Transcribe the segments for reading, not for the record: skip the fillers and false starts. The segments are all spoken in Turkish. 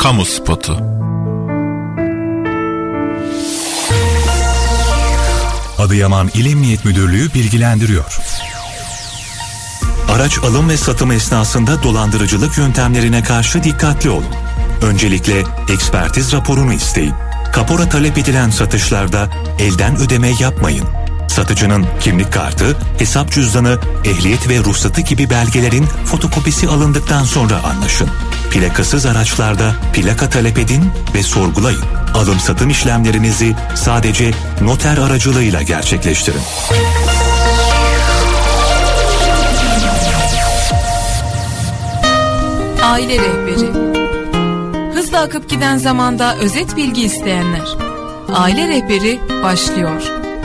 Kamu spotu. Adıyaman İl Emniyet Müdürlüğü bilgilendiriyor. Araç alım ve satım esnasında dolandırıcılık yöntemlerine karşı dikkatli olun. Öncelikle ekspertiz raporunu isteyin. Kapora talep edilen satışlarda elden ödeme yapmayın. Satıcının kimlik kartı, hesap cüzdanı, ehliyet ve ruhsatı gibi belgelerin fotokopisi alındıktan sonra anlaşın. Plakasız araçlarda plaka talep edin ve sorgulayın. Alım-satım işlemlerinizi sadece noter aracılığıyla gerçekleştirin. Aile rehberi. Hızla akıp giden zamanda özet bilgi isteyenler. Aile rehberi başlıyor.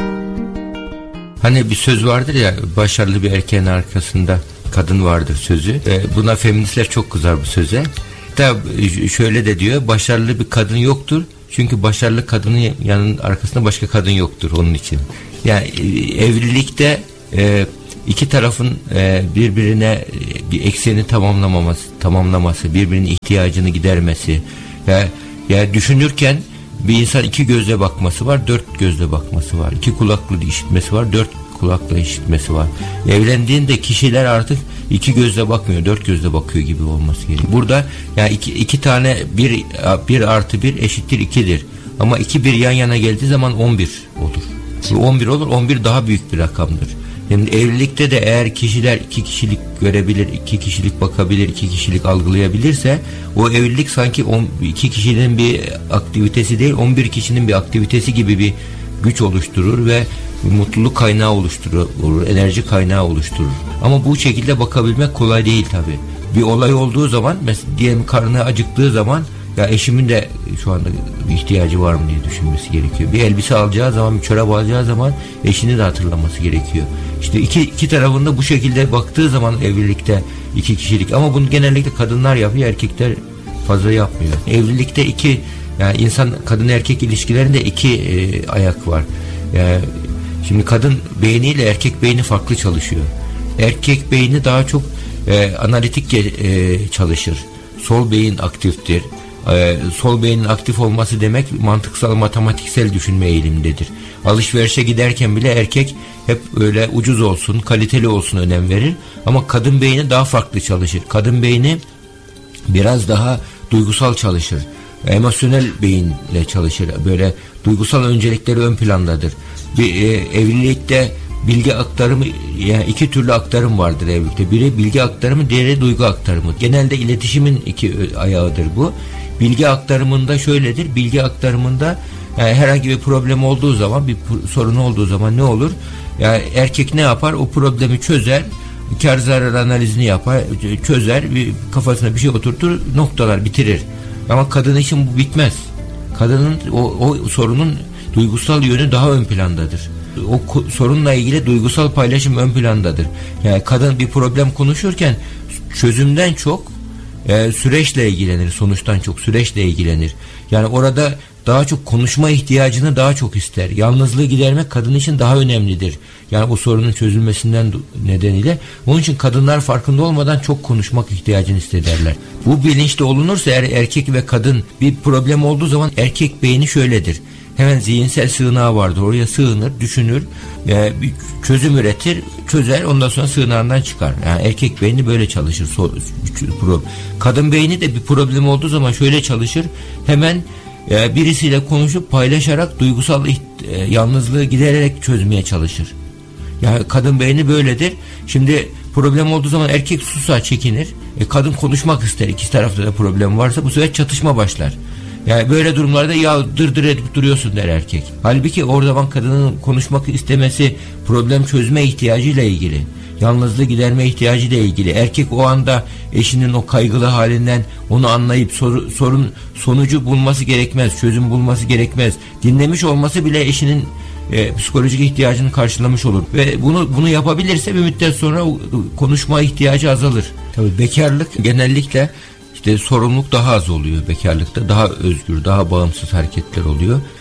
Hani bir söz vardır ya, başarılı bir erkeğin arkasında kadın vardır sözü. Buna feministler çok kızar bu söze. Tabi şöyle de diyor, başarılı bir kadın yoktur. Çünkü başarılı kadının yanının arkasında başka kadın yoktur onun için. Yani evlilikte iki tarafın birbirine bir eksenini tamamlaması, birbirinin ihtiyacını gidermesi. Yani düşünürken bir insan iki gözle bakması var, dört gözle bakması var. İki kulakla işitmesi var, dört kulakla işitmesi var. Evlendiğinde kişiler artık iki gözle bakmıyor, dört gözle bakıyor gibi olması gerekiyor. Burada yani iki tane bir artı bir eşittir 2'dir. Ama 2 bir yan yana geldiği zaman 11 olur. 11 olur, 11 daha büyük bir rakamdır. Yani evlilikte de eğer kişiler iki kişilik görebilir, iki kişilik bakabilir, iki kişilik algılayabilirse o evlilik sanki iki kişinin bir aktivitesi değil, 11 kişinin bir aktivitesi gibi bir güç oluşturur ve mutluluk kaynağı oluşturur, enerji kaynağı oluşturur. Ama bu şekilde bakabilmek kolay değil tabii. Bir olay olduğu zaman, mesela diyelim karnı acıktığı zaman, ya eşimin de şu anda ihtiyacı var mı diye düşünmesi gerekiyor. Bir elbise alacağı zaman, bir çorap alacağı zaman eşini de hatırlaması gerekiyor. İşte iki tarafında bu şekilde baktığı zaman evlilikte iki kişilik, ama bunu genellikle kadınlar yapıyor, erkekler fazla yapmıyor. Evlilikte yani insan kadın erkek ilişkilerinde iki ayak var. Yani şimdi kadın beyniyle erkek beyni farklı çalışıyor. Erkek beyni daha çok analitik çalışır. Sol beyin aktiftir. Sol beynin aktif olması demek mantıksal, matematiksel düşünme eğilimindedir. Alışverişe giderken bile erkek hep öyle ucuz olsun, kaliteli olsun önem verir. Ama kadın beyni daha farklı çalışır. Kadın beyni biraz daha duygusal çalışır. Emosyonel beyinle çalışır. Böyle duygusal öncelikleri ön plandadır. Bir evlilikte bilgi aktarımı, yani iki türlü aktarım vardır evlilikte. Biri bilgi aktarımı, diğeri duygu aktarımı. Genelde iletişimin iki ayağıdır bu. Bilgi aktarımında şöyledir. Bilgi aktarımında yani herhangi bir problem olduğu zaman, bir sorun olduğu zaman ne olur? Yani erkek ne yapar? O problemi çözer, kar zarar analizini yapar, çözer, kafasına bir şey oturtur, noktalar, bitirir. Ama kadın için bu bitmez. Kadının o sorunun duygusal yönü daha ön plandadır. O sorunla ilgili duygusal paylaşım ön plandadır. Yani kadın bir problem konuşurken çözümden çok süreçle ilgilenir, sonuçtan çok süreçle ilgilenir. Yani orada daha çok konuşma ihtiyacını daha çok ister. Yalnızlığı gidermek kadın için daha önemlidir. Yani o sorunun çözülmesinden nedeniyle. Onun için kadınlar farkında olmadan çok konuşmak ihtiyacını hissederler. Bu bilinçli olunursa eğer erkek ve kadın bir problem olduğu zaman erkek beyni şöyledir. Hemen zihinsel sığınağı vardır. Oraya sığınır, düşünür, bir çözüm üretir, çözer, ondan sonra sığınağından çıkar. Yani erkek beyni böyle çalışır. Kadın beyni de bir problem olduğu zaman şöyle çalışır. Hemen birisiyle konuşup paylaşarak duygusal yalnızlığı gidererek çözmeye çalışır. Yani kadın beyni böyledir. Şimdi problem olduğu zaman erkek susar, çekinir. Kadın konuşmak ister. İki tarafta da problem varsa bu sefer çatışma başlar. Yani böyle durumlarda ya dır edip duruyorsun der erkek. Halbuki o zaman kadının konuşmak istemesi problem çözme ihtiyacıyla ilgili. Yalnızlığı giderme ihtiyacıyla ilgili. Erkek o anda eşinin o kaygılı halinden onu anlayıp sorun sonucu bulması gerekmez. Çözüm bulması gerekmez. Dinlemiş olması bile eşinin psikolojik ihtiyacını karşılamış olur. Ve bunu yapabilirse bir müddet sonra konuşma ihtiyacı azalır. Tabii bekarlık genellikle sorumluluk daha az oluyor bekarlıkta. Daha özgür, daha bağımsız hareketler oluyor.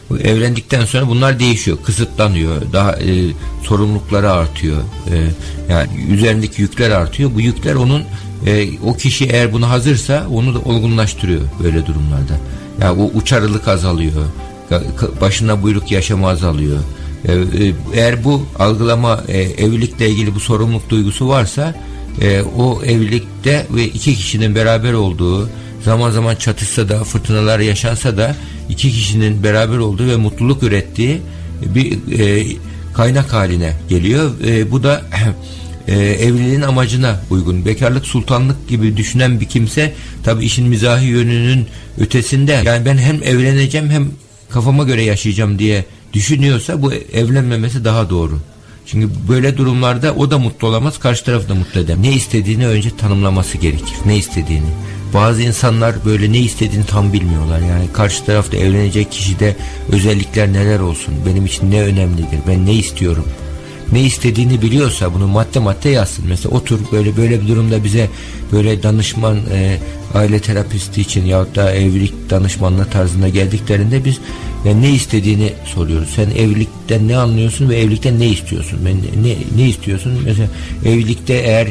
Evlendikten sonra bunlar değişiyor, kısıtlanıyor, daha sorumlulukları artıyor, yani üzerindeki yükler artıyor. Bu yükler onun o kişi eğer buna hazırsa onu da olgunlaştırıyor böyle durumlarda. Yani o uçarlılık azalıyor, başına buyruk yaşama azalıyor. Eğer bu algılama, evlilikle ilgili bu sorumluluk duygusu varsa, o evlilikte ve iki kişinin beraber olduğu, zaman zaman çatışsa da, fırtınalar yaşansa da iki kişinin beraber olduğu ve mutluluk ürettiği bir kaynak haline geliyor. Bu da evliliğin amacına uygun. Bekarlık sultanlık gibi düşünen bir kimse tabii işin mizahi yönünün ötesinde, yani ben hem evleneceğim hem kafama göre yaşayacağım diye düşünüyorsa bu evlenmemesi daha doğru. Çünkü böyle durumlarda o da mutlu olamaz, karşı taraf da mutlu edemez. Ne istediğini önce tanımlaması gerekir. Ne istediğini. Bazı insanlar böyle ne istediğini tam bilmiyorlar. Yani karşı tarafta evlenecek kişide özellikler neler olsun, benim için ne önemlidir, ben ne istiyorum. Ne istediğini biliyorsa bunu madde yazsın. Mesela otur, böyle bir durumda bize böyle danışman, aile terapisti için yahut da evlilik danışmanlığı tarzında geldiklerinde biz yani ne istediğini soruyoruz. Sen evlilikten ne anlıyorsun ve evlilikten ne istiyorsun? Ne istiyorsun? Mesela evlilikte eğer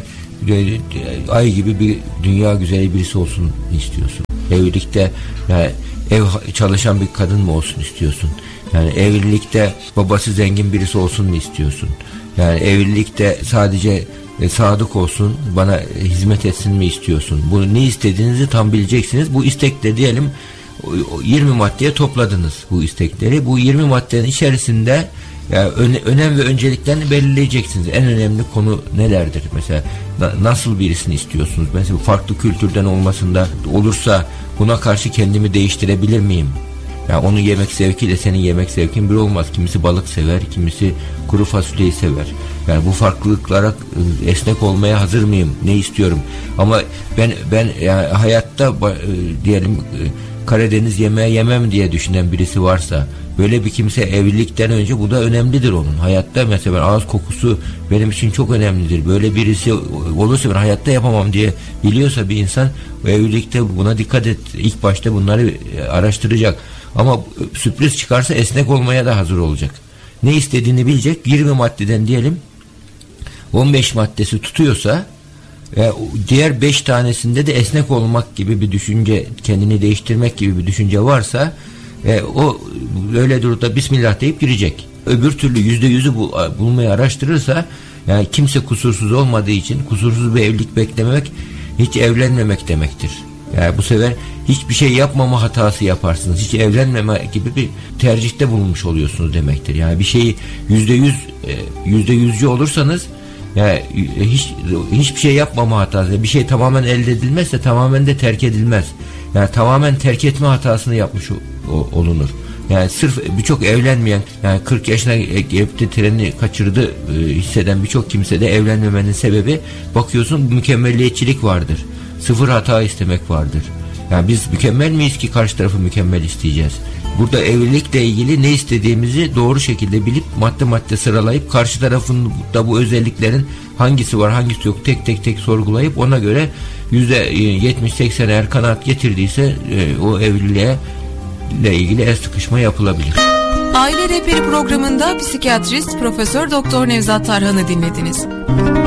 ay gibi bir dünya güzeli birisi olsun istiyorsun. Evlilikte yani ev çalışan bir kadın mı olsun istiyorsun? Yani evlilikte babası zengin birisi olsun mu istiyorsun? Yani evlilikte sadece sadık olsun, bana hizmet etsin mi istiyorsun? Bunu ne istediğinizi tam bileceksiniz. Bu istekleri diyelim 20 maddeye topladınız bu istekleri. Bu 20 maddenin içerisinde yani önem ve önceliklerini belirleyeceksiniz. En önemli konu nelerdir? Mesela nasıl birisini istiyorsunuz? Mesela farklı kültürden olmasında olursa buna karşı kendimi değiştirebilir miyim? Yani onun yemek zevkiyle senin yemek zevkin bir olmaz. Kimisi balık sever, kimisi kuru fasulyeyi sever. Yani bu farklılıklara esnek olmaya hazır mıyım? Ne istiyorum? Ama ben yani hayatta diyelim Karadeniz yemeği yemem diye düşünen birisi varsa, böyle bir kimse evlilikten önce bu da önemlidir onun. Hayatta mesela ağız kokusu benim için çok önemlidir. Böyle birisi olursa ben hayatta yapamam diye biliyorsa bir insan, o evlilikte buna dikkat et. İlk başta bunları araştıracak. Ama sürpriz çıkarsa esnek olmaya da hazır olacak. Ne istediğini bilecek. 20 maddeden diyelim 15 maddesi tutuyorsa, diğer 5 tanesinde de esnek olmak gibi bir düşünce, kendini değiştirmek gibi bir düşünce varsa, o öyle durumda Bismillah deyip girecek. Öbür türlü %100'ü bulmayı araştırırsa, yani kimse kusursuz olmadığı için kusursuz bir evlilik beklemek hiç evlenmemek demektir. Yani bu sefer hiçbir şey yapmama hatası yaparsınız. Hiç evlenmeme gibi bir tercihte bulunmuş oluyorsunuz demektir. Yani bir şeyi %100'cü olursanız, yani hiçbir şey yapmama hatası. Bir şey tamamen elde edilmezse tamamen de terk edilmez. Yani tamamen terk etme hatasını yapmış olunur. Yani sırf birçok evlenmeyen, yani 40 yaşına gelip treni kaçırdı hisseden birçok kimse de evlenmemenin sebebi, bakıyorsun mükemmelliyetçilik vardır. Sıfır hata istemek vardır. Yani biz mükemmel miyiz ki karşı tarafı mükemmel isteyeceğiz? Burada evlilikle ilgili ne istediğimizi doğru şekilde bilip madde sıralayıp, karşı tarafın da bu özelliklerin hangisi var hangisi yok tek sorgulayıp, ona göre %70-80 eğer kanaat getirdiyse o evliliğe ile ilgili el sıkışma yapılabilir. Aile Rehberi programında psikiyatrist Profesör Doktor Nevzat Tarhan'ı dinlediniz.